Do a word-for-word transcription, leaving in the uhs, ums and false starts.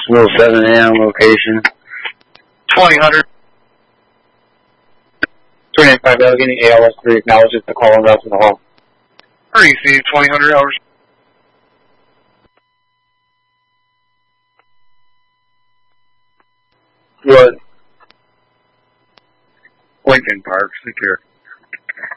Will seven A M location. twenty hundred. three ninety-five Allegheny, A L S three acknowledges the call and route to the hall. Received twenty hundred hours. What? Lincoln Park, secure.